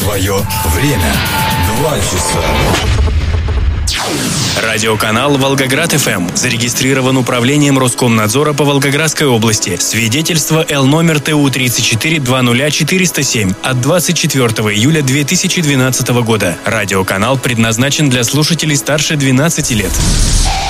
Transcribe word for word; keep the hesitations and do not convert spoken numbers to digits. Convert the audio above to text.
Твое время. Два часа. Радиоканал «Волгоград-ФМ» зарегистрирован управлением Роскомнадзора по Волгоградской области. Свидетельство Л номер Т У тридцать четыре двадцать ноль четыреста семь от двадцать четвёртого июля две тысячи двенадцатого года. Радиоканал предназначен для слушателей старше двенадцати лет.